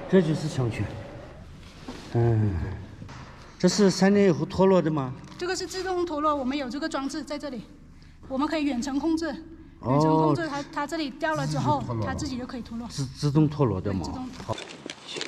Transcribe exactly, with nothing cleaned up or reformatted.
这就是强权。嗯，这是三年以后脱落的吗？ 这个是自动脱落，我们有这个装置在这里，我们可以远程控制。远程控制它，它这里掉了之后，它自己就可以脱落。 自自动脱落的吗？ 自动脱落。 好，行。